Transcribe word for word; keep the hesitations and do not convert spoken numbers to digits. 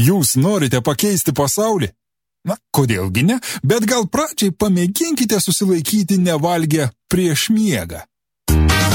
Jūs norite pakeisti pasaulį? Na, kodėlgi ne, bet gal pradžiai pamėginkite susilaikyti nevalgę prieš miegą.